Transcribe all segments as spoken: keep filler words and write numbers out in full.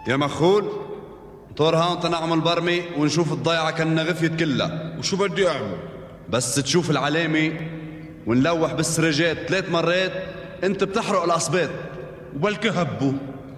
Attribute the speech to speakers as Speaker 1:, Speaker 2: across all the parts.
Speaker 1: يا مخول طور هون تنعمل برمي ونشوف الضيعة كنا غفيت كلها.
Speaker 2: وشو بدي اعمل؟
Speaker 1: بس تشوف العلامة ونلوح بالسرجات ثلاث مرات انت بتحرق الأصباط.
Speaker 2: وبلكي هبوا.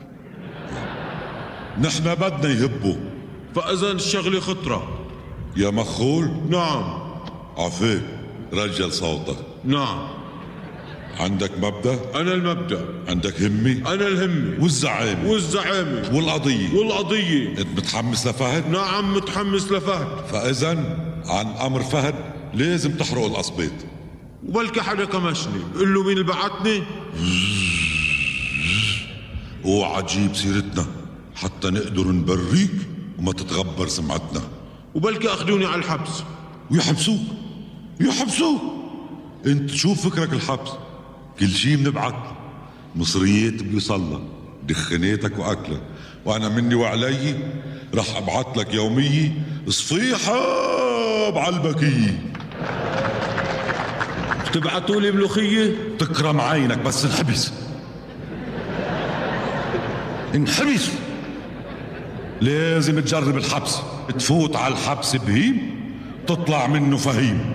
Speaker 3: نحن بدنا يهبوا.
Speaker 2: فاذا الشغلة خطرة.
Speaker 3: يا مخول
Speaker 2: نعم.
Speaker 3: عفيك رجل صوتك.
Speaker 2: نعم.
Speaker 3: عندك مبدأ؟
Speaker 2: انا المبدأ.
Speaker 3: عندك همة؟
Speaker 2: انا الهمة
Speaker 3: والزعامة
Speaker 2: والزعامة
Speaker 3: والقضية.
Speaker 2: والقضية.
Speaker 3: انت متحمس لفهد؟
Speaker 2: نعم متحمس لفهد.
Speaker 3: فاذا عن امر فهد لازم تحرق القصبيط.
Speaker 2: وبلكي حدا كمشني قل له مين اللي بعتني.
Speaker 3: اوعى تجيب سيرتنا حتى نقدر نبريك وما تتغبر سمعتنا.
Speaker 2: وبلكي اخذوني على الحبس.
Speaker 3: ويحبسوك يحبسوك انت شو فكرك الحبس؟ كل شي بنبعت مصريات بيوصلها دخناتك واكلك، وانا مني وعلي رح ابعت لك يومية صفيحة بعلبكية.
Speaker 2: بتبعتوا لي ملوخية؟
Speaker 3: تكرم عينك بس انحبس انحبس. لازم تجرب الحبس، تفوت على الحبس بهيم تطلع منه فهيم.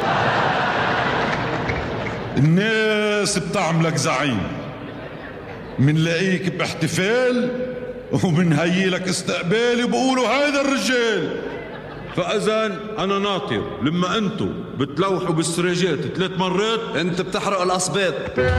Speaker 3: الناس بتعملك زعيم، منلاقيك باحتفال ومنهيلك استقبال بقولوا هيدا الرجال.
Speaker 2: فاذا انا ناطر لما انتو بتلوحوا بالسرجات ثلاث مرات
Speaker 1: انت بتحرق الأصباط.